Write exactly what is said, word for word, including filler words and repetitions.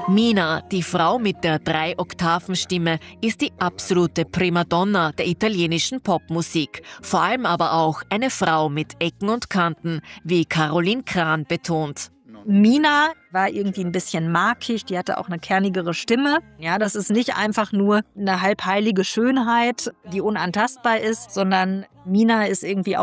Mina, die Frau mit der Drei-Oktaven-Stimme, ist die absolute Primadonna der italienischen Popmusik. Vor allem aber auch eine Frau mit Ecken und Kanten, wie Caroline Kran betont. Mina war irgendwie ein bisschen markig, die hatte auch eine kernigere Stimme. Ja, das ist nicht einfach nur eine halbheilige Schönheit, die unantastbar ist, sondern Mina ist irgendwie auch